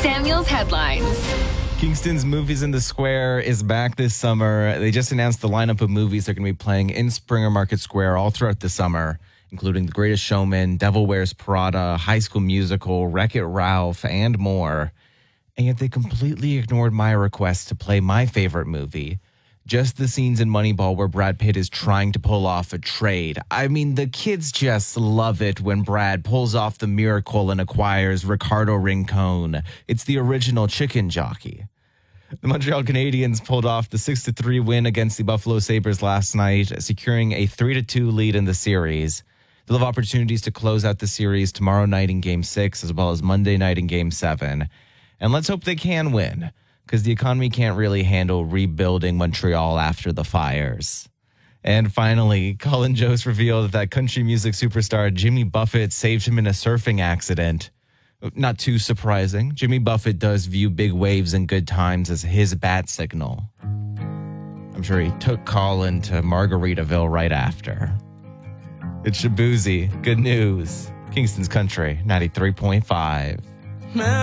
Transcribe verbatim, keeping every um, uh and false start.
Samuel's headlines. Kingston's Movies in the Square is back this summer. They just announced the lineup of movies they're going to be playing in Springer Market Square all throughout the summer, including The Greatest Showman, Devil Wears Prada, High School Musical, Wreck-It Ralph, and more. And yet they completely ignored my request to play my favorite movie, just the scenes in Moneyball where Brad Pitt is trying to pull off a trade. I mean, the kids just love it when Brad pulls off the miracle and acquires Ricardo Rincon. It's the original chicken jockey. The Montreal Canadiens pulled off the six to three win against the Buffalo Sabres last night, securing a three to two lead in the series. They'll have opportunities to close out the series tomorrow night in Game six, as well as Monday night in Game seven. And let's hope they can win, because the economy can't really handle rebuilding Montreal after the fires. And finally, Colin Jost revealed that country music superstar Jimmy Buffett saved him in a surfing accident. Not too surprising. Jimmy Buffett does view big waves and good times as his bat signal. I'm sure he took Colin to Margaritaville right after. It's Shabuzi. Good news. Kingston's Country, ninety-three point five.